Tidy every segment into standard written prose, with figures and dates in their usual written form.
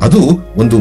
ಅದು ಒಂದು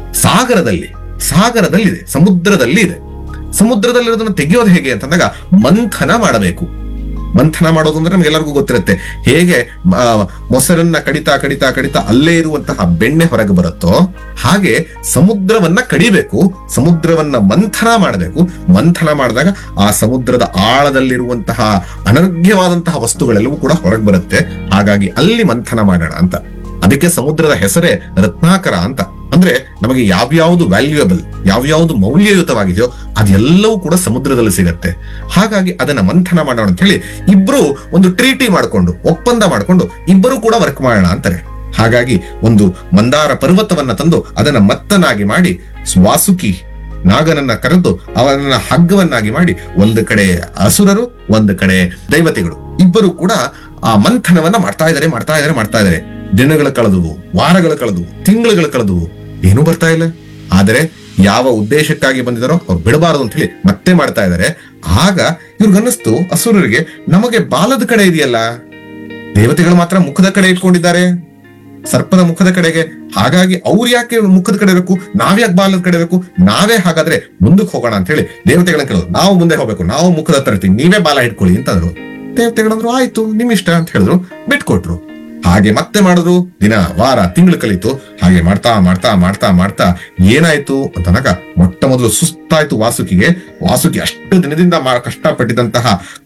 ಸಾಗರದಲ್ಲಿದೆ, ಸಮುದ್ರದಲ್ಲಿ ಇದೆ. ಸಮುದ್ರದಲ್ಲಿರೋದನ್ನ ತೆಗೆಯೋದು ಹೇಗೆ ಅಂತಂದಾಗ ಮಂಥನ ಮಾಡಬೇಕು. ಮಂಥನ ಮಾಡೋದು ಅಂದ್ರೆ ನಮ್ಗೆಲ್ಲರಿಗೂ ಗೊತ್ತಿರುತ್ತೆ. ಹೇಗೆ ಮೊಸರನ್ನ ಕಡಿತಾ ಕಡಿತಾ ಕಡಿತಾ ಅಲ್ಲೇ ಇರುವಂತಹ ಬೆಣ್ಣೆ ಹೊರಗೆ ಬರುತ್ತೋ ಹಾಗೆ ಸಮುದ್ರವನ್ನ ಕಡಿಬೇಕು, ಸಮುದ್ರವನ್ನ ಮಂಥನ ಮಾಡಬೇಕು. ಮಂಥನ ಮಾಡಿದಾಗ ಆ ಸಮುದ್ರದ ಆಳದಲ್ಲಿರುವಂತಹ ಅನರ್ಘ್ಯವಾದಂತಹ ವಸ್ತುಗಳೆಲ್ಲವೂ ಕೂಡ ಹೊರಗೆ ಬರುತ್ತೆ. ಹಾಗಾಗಿ ಅಲ್ಲಿ ಮಂಥನ ಮಾಡೋಣ ಅಂತ. ಅದಕ್ಕೆ ಸಮುದ್ರದ ಹೆಸರೇ ರತ್ನಾಕರ ಅಂತ. ಅಂದ್ರೆ ನಮಗೆ ಯಾವ್ಯಾವುದು ವ್ಯಾಲ್ಯೂಯಬಲ್, ಯಾವ್ಯಾವುದು ಮೌಲ್ಯಯುತವಾಗಿದೆಯೋ ಅದೆಲ್ಲವೂ ಕೂಡ ಸಮುದ್ರದಲ್ಲಿ ಸಿಗತ್ತೆ. ಹಾಗಾಗಿ ಅದನ್ನ ಮಂಥನ ಮಾಡೋಣ ಅಂತ ಹೇಳಿ ಇಬ್ರು ಒಂದು ಟ್ರೀಟಿ ಮಾಡ್ಕೊಂಡು, ಒಪ್ಪಂದ ಮಾಡ್ಕೊಂಡು ಇಬ್ಬರು ಕೂಡ ವರ್ಕ್ ಮಾಡೋಣ ಅಂತಾರೆ. ಹಾಗಾಗಿ ಒಂದು ಮಂದಾರ ಪರ್ವತವನ್ನ ತಂದು ಅದನ್ನ ಮತ್ತನಾಗಿ ಮಾಡಿ ವಾಸುಕಿ ನಾಗನನ್ನ ಕರೆದು ಅವನನ್ನ ಹಗ್ಗವನ್ನಾಗಿ ಮಾಡಿ, ಒಂದು ಕಡೆ ಅಸುರರು, ಒಂದು ಕಡೆ ದೈವತೆಗಳು ಇಬ್ಬರು ಕೂಡ ಆ ಮಂಥನವನ್ನ ಮಾಡ್ತಾ ಇದ್ದಾರೆ. ದಿನಗಳು ಕಳೆದುವು, ವಾರಗಳು ಕಳೆದುವು, ತಿಂಗಳುಗಳು ಕಳೆದುವು, ಏನೂ ಬರ್ತಾ ಇಲ್ಲ. ಆದರೆ ಯಾವ ಉದ್ದೇಶಕ್ಕಾಗಿ ಬಂದಿದಾರೋ ಅವ್ರು ಬಿಡಬಾರದು ಅಂತ ಹೇಳಿ ಮತ್ತೆ ಮಾಡ್ತಾ ಇದ್ದಾರೆ. ಆಗ ಇವ್ರಿಗನ್ನಿಸ್ತು ಅಸುರರಿಗೆ, ನಮಗೆ ಬಾಲದ ಕಡೆ ಇದೆಯಲ್ಲ, ದೇವತೆಗಳು ಮಾತ್ರ ಮುಖದ ಕಡೆ ಇಟ್ಕೊಂಡಿದ್ದಾರೆ, ಸರ್ಪದ ಮುಖದ ಕಡೆಗೆ. ಹಾಗಾಗಿ ಅವ್ರು ಯಾಕೆ ಮುಖದ ಕಡೆ ಇರಬೇಕು, ನಾವ್ಯಾಕೆ ಬಾಲದ ಕಡೆ ಇರಬೇಕು, ನಾವೇ ಹಾಗಾದ್ರೆ ಮುಂದಕ್ಕೆ ಹೋಗೋಣ ಅಂತ ಹೇಳಿ ದೇವತೆಗಳನ್ನ ಕೇಳಿದ್ರು. ನಾವು ಮುಂದೆ ಹೋಗ್ಬೇಕು, ನಾವು ಮುಖದ ಹತ್ರ ಇರ್ತೀವಿ, ನೀವೇ ಬಾಲ ಇಟ್ಕೊಳ್ಳಿ ಅಂತಂದ್ರು. ದೇವತೆಗಳಂದ್ರು ಆಯ್ತು ನಿಮ್ ಇಷ್ಟ ಅಂತ ಹೇಳಿದ್ರು, ಬಿಟ್ಕೊಟ್ರು. ಹಾಗೆ ಮತ್ತೆ ಮಾಡಿದ್ರು. ದಿನ ವಾರ ತಿಂಗಳು ಕಳೀತು. ಹಾಗೆ ಮಾಡ್ತಾ ಮಾಡ್ತಾ ಮಾಡ್ತಾ ಮಾಡ್ತಾ ಏನಾಯ್ತು ಅಂತನಾಗ ಮೊಟ್ಟ ಮೊದಲು ಸುಸ್ತಾಯ್ತು ವಾಸುಕಿ ಅಷ್ಟು ದಿನದಿಂದ ಕಷ್ಟಪಟ್ಟಿದಂತಹ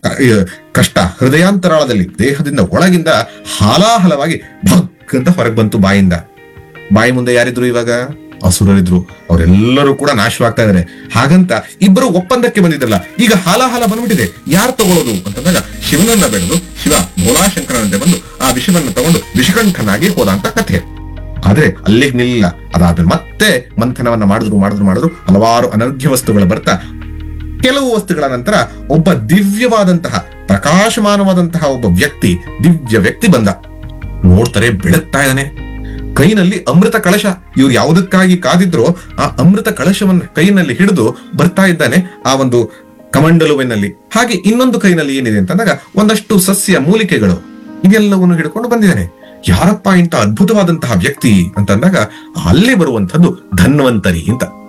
ಕಷ್ಟ ಹೃದಯಾಂತರಾಳದಲ್ಲಿ ದೇಹದಿಂದ ಒಳಗಿಂದ ಹಾಲಾಹಲವಾಗಿ ಭಗ್ ಅಂತ ಹೊರಗೆ ಬಂತು ಬಾಯಿಂದ. ಬಾಯಿ ಮುಂದೆ ಯಾರಿದ್ರು ಇವಾಗ? ಅಸುರರಿದ್ರು. ಅವರೆಲ್ಲರೂ ಕೂಡ ನಾಶವಾಗ್ತಾ ಇದಾರೆ. ಹಾಗಂತ ಇಬ್ಬರು ಒಪ್ಪಂದಕ್ಕೆ ಬಂದಿದ್ರಲ್ಲ, ಈಗ ಹಾಲಾಹಲ ಬಂದ್ಬಿಟ್ಟಿದೆ, ಯಾರು ತಗೊಳ್ಳೋದು ಅಂತಂದಾಗ ಶಿವನನ್ನ ಬೆಳೆದು ಶಿವ ಭೋಲಾಶಂಕರನಂತೆ ಬಂದು ಆ ವಿಷವನ್ನ ತಗೊಂಡು ವಿಷಕಂಠನಾಗಿ ಹೋದ ಅಂತ ಕಥೆ. ಆದ್ರೆ ಅಲ್ಲಿಗೆ ನಿಲ್ಲ. ಅದಾದ್ಮೇಲೆ ಮತ್ತೆ ಮಂಥನವನ್ನ ಮಾಡಿದ್ರು. ಹಲವಾರು ಅನರ್ಘ್ಯ ವಸ್ತುಗಳು ಬರ್ತಾ ಕೆಲವು ವಸ್ತುಗಳ ನಂತರ ಒಬ್ಬ ದಿವ್ಯವಾದಂತಹ ಪ್ರಕಾಶಮಾನವಾದಂತಹ ಒಬ್ಬ ದಿವ್ಯ ವ್ಯಕ್ತಿ ಬಂದ. ನೋಡ್ತಾರೆ, ಬೆಳಗ್ತಾ ಇದ್ದಾನೆ, ಕೈನಲ್ಲಿ ಅಮೃತ ಕಳಶ. ಇವ್ರು ಯಾವುದಕ್ಕಾಗಿ ಕಾದಿದ್ರೋ ಆ ಅಮೃತ ಕಳಶವನ್ನ ಕೈನಲ್ಲಿ ಹಿಡಿದು ಬರ್ತಾ ಇದ್ದಾನೆ ಆ ಒಂದು ಕಮಂಡಲುವಿನಲ್ಲಿ. ಹಾಗೆ ಇನ್ನೊಂದು ಕೈನಲ್ಲಿ ಏನಿದೆ ಅಂತಂದಾಗ ಒಂದಷ್ಟು ಸಸ್ಯ ಮೂಲಿಕೆಗಳು, ಇದೆಲ್ಲವನ್ನು ಹಿಡ್ಕೊಂಡು ಬಂದಿದ್ದಾನೆ. ಯಾರಪ್ಪ ಇಂತ ಅದ್ಭುತವಾದಂತಹ ವ್ಯಕ್ತಿ ಅಂತಂದಾಗ ಅಲ್ಲೇ ಬರುವಂತದ್ದು ಧನ್ವಂತರಿ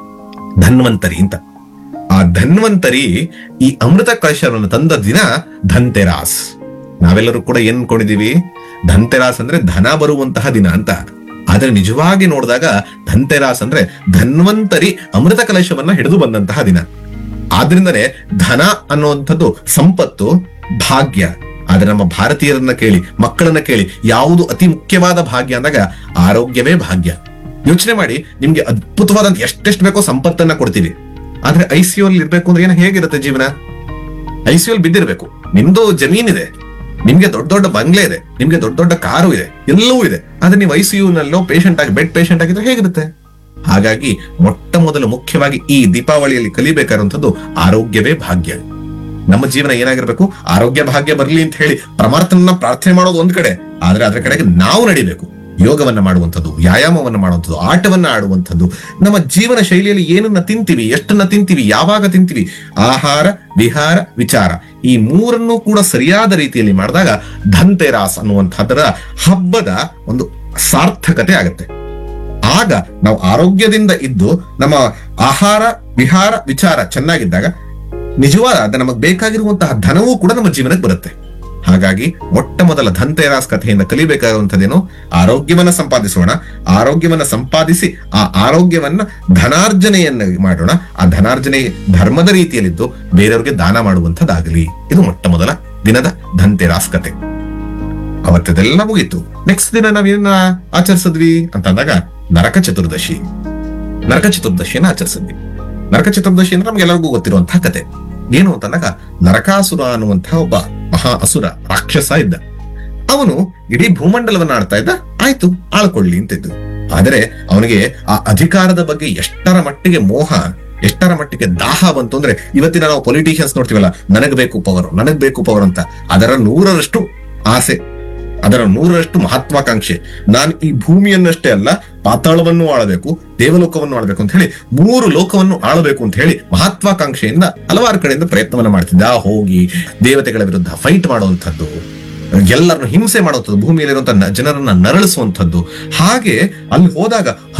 ಅಂತ. ಆ ಧನ್ವಂತರಿ ಈ ಅಮೃತ ಕಳಶವನ್ನು ತಂದ ದಿನ ಧನ್ತೆರಾಸ್. ನಾವೆಲ್ಲರೂ ಕೂಡ ಏನ್ ಅನ್ಕೊಂಡಿದೀವಿ, ಧನ್ತೆರಾಸ್ ಅಂದ್ರೆ ಧನ ಬರುವಂತಹ ದಿನ ಅಂತ. ಆದ್ರೆ ನಿಜವಾಗಿ ನೋಡಿದಾಗ ಧನ್ತೆರಾಸ್ ಅಂದ್ರೆ ಧನ್ವಂತರಿ ಅಮೃತ ಕಲಶವನ್ನ ಹಿಡಿದು ಬಂದಂತಹ ದಿನ. ಆದ್ರಿಂದನೇ ಧನ ಅನ್ನುವಂಥದ್ದು ಸಂಪತ್ತು, ಭಾಗ್ಯ. ಆದ್ರೆ ನಮ್ಮ ಭಾರತೀಯರನ್ನ ಕೇಳಿ, ಮಕ್ಕಳನ್ನ ಕೇಳಿ, ಯಾವುದು ಅತಿ ಮುಖ್ಯವಾದ ಭಾಗ್ಯ ಅಂದಾಗ ಆರೋಗ್ಯವೇ ಭಾಗ್ಯ. ಯೋಚನೆ ಮಾಡಿ, ನಿಮ್ಗೆ ಅದ್ಭುತವಾದಂತ ಎಷ್ಟೆಷ್ಟು ಬೇಕೋ ಸಂಪತ್ತನ್ನ ಕೊಡ್ತೀವಿ, ಆದ್ರೆ ICU ಅಲ್ಲಿ ಇರ್ಬೇಕು ಅಂದ್ರೆ ಹೇಗಿರುತ್ತೆ ಜೀವನ? ICU ಅಲ್ಲಿ ಬಿದ್ದಿರ್ಬೇಕು. ನಿಮ್ದು ಜಮೀನಿದೆ, ನಿಮ್ಗೆ ದೊಡ್ಡ ದೊಡ್ಡ ಬಂಗ್ಲೆ ಇದೆ, ನಿಮ್ಗೆ ದೊಡ್ಡ ದೊಡ್ಡ ಕಾರು ಇದೆ, ಎಲ್ಲವೂ ಇದೆ. ಆದ್ರೆ ನೀವು ICU ನಲ್ಲೋ ಬೆಡ್ ಪೇಷಂಟ್ ಆಗಿದ್ರೆ ಹೇಗಿರುತ್ತೆ? ಹಾಗಾಗಿ ಮೊಟ್ಟ ಮೊದಲು ಮುಖ್ಯವಾಗಿ ಈ ದೀಪಾವಳಿಯಲ್ಲಿ ಕಲಿಬೇಕಾದಂಥದ್ದು ಆರೋಗ್ಯವೇ ಭಾಗ್ಯ. ನಮ್ಮ ಜೀವನ ಏನಾಗಿರ್ಬೇಕು, ಆರೋಗ್ಯ ಭಾಗ್ಯ ಬರ್ಲಿ ಅಂತ ಹೇಳಿ ಪರಮಾರ್ಥನ ಪ್ರಾರ್ಥನೆ ಮಾಡೋದು ಒಂದ್ ಕಡೆ, ಆದ್ರೆ ಅದ್ರ ಕಡೆಗೆ ನಾವು ನಡಿಬೇಕು. ಯೋಗವನ್ನ ಮಾಡುವಂಥದ್ದು, ವ್ಯಾಯಾಮವನ್ನ ಮಾಡುವಂಥದ್ದು, ಆಟವನ್ನ ಆಡುವಂಥದ್ದು, ನಮ್ಮ ಜೀವನ ಶೈಲಿಯಲ್ಲಿ ಏನನ್ನ ತಿಂತೀವಿ, ಎಷ್ಟನ್ನ ತಿಂತೀವಿ, ಯಾವಾಗ ತಿಂತೀವಿ, ಆಹಾರ, ವಿಹಾರ, ವಿಚಾರ, ಈ ಮೂರನ್ನು ಕೂಡ ಸರಿಯಾದ ರೀತಿಯಲ್ಲಿ ಮಾಡಿದಾಗ ಧನ್ತೆರಾಸ್ ಅನ್ನುವಂಥದ್ದರ ಹಬ್ಬದ ಒಂದು ಸಾರ್ಥಕತೆ ಆಗತ್ತೆ. ಆಗ ನಾವು ಆರೋಗ್ಯದಿಂದ ಇದ್ದು ನಮ್ಮ ಆಹಾರ, ವಿಹಾರ, ವಿಚಾರ ಚೆನ್ನಾಗಿದ್ದಾಗ ನಿಜವಾದ ನಮಗೆ ಬೇಕಾಗಿರುವಂತಹ ಧನವೂ ಕೂಡ ನಮ್ಮ ಜೀವನಕ್ಕೆ ಬರುತ್ತೆ. ಹಾಗಾಗಿ ಮೊಟ್ಟ ಮೊದಲ ಧನ್ತೆರಾಸ್ ಕಥೆಯಿಂದ ಕಲಿಬೇಕಾಗುವಂಥದ್ದೇನು, ಆರೋಗ್ಯವನ್ನ ಸಂಪಾದಿಸೋಣ. ಆರೋಗ್ಯವನ್ನ ಸಂಪಾದಿಸಿ ಆ ಆರೋಗ್ಯವನ್ನ ಧನಾರ್ಜನೆಯನ್ನ ಮಾಡೋಣ. ಆ ಧನಾರ್ಜನೆ ಧರ್ಮದ ರೀತಿಯಲ್ಲಿದ್ದು ಬೇರೆಯವ್ರಿಗೆ ದಾನ ಮಾಡುವಂಥದ್ದಾಗಲಿ. ಇದು ಮೊಟ್ಟ ಮೊದಲ ದಿನದ ಧನ್ತೆರಾಸ್ ಕತೆ. ಅವತ್ತದೆಲ್ಲ ಮುಗೀತು. ನೆಕ್ಸ್ಟ್ ದಿನ ನಾವೇನ ಆಚರಿಸಿದ್ವಿ ಅಂತಂದಾಗ ನರಕ ಚತುರ್ದಶಿಯನ್ನ ಆಚರಿಸಿದ್ವಿ. ನರಕ ಚತುರ್ದಶಿ ಅಂದ್ರೆ ನಮ್ಗೆಲ್ಲರಿಗೂ ಗೊತ್ತಿರುವಂತಹ ಕತೆ. ಏನು ಅಂತಂದಾಗ ನರಕಾಸುರ ಅನ್ನುವಂತಹ ಒಬ್ಬ ಮಹಾ ಅಸುರ ರಾಕ್ಷಸ ಇದ್ದ. ಅವನು ಇಡೀ ಭೂಮಂಡಲವನ್ನ ಆಳ್ತಾ ಇದ್ದ. ಆಯ್ತು, ಆಳ್ಕೊಳ್ಳಿ ಅಂತಿದ್ದು. ಆದರೆ ಅವನಿಗೆ ಆ ಅಧಿಕಾರದ ಬಗ್ಗೆ ಎಷ್ಟರ ಮಟ್ಟಿಗೆ ಮೋಹ, ಎಷ್ಟರ ಮಟ್ಟಿಗೆ ದಾಹ ಬಂತು ಅಂದ್ರೆ, ಇವತ್ತಿನ ನಾವು ಪೊಲಿಟಿಷಿಯನ್ಸ್ ನೋಡ್ತೀವಲ್ಲ, ನನಗ್ ಬೇಕು ಪವರ್ ಅಂತ. ಅದರ 100ರಷ್ಟು ಆಸೆ, ಅದರ 100ರಷ್ಟು ಮಹತ್ವಾಕಾಂಕ್ಷೆ. ನಾನು ಈ ಭೂಮಿಯನ್ನಷ್ಟೇ ಅಲ್ಲ, ಪಾತಾಳವನ್ನು ಆಳಬೇಕು, ದೇವಲೋಕವನ್ನು ಆಳಬೇಕು ಅಂತ ಹೇಳಿ 3 ಲೋಕವನ್ನು ಆಳಬೇಕು ಅಂತ ಹೇಳಿ ಮಹತ್ವಾಕಾಂಕ್ಷೆಯಿಂದ ಹಲವಾರು ಕಡೆಯಿಂದ ಪ್ರಯತ್ನವನ್ನ ಮಾಡ್ತಿದ್ದ. ಹೋಗಿ ದೇವತೆಗಳ ವಿರುದ್ಧ ಫೈಟ್ ಮಾಡುವಂಥದ್ದು, ಎಲ್ಲರನ್ನು ಹಿಂಸೆ ಮಾಡುವಂಥದ್ದು, ಭೂಮಿಯಲ್ಲಿರುವಂತಹ ಜನರನ್ನ ನರಳಿಸುವಂಥದ್ದು. ಹಾಗೆ ಅಲ್ಲಿ ಹೋದಾಗ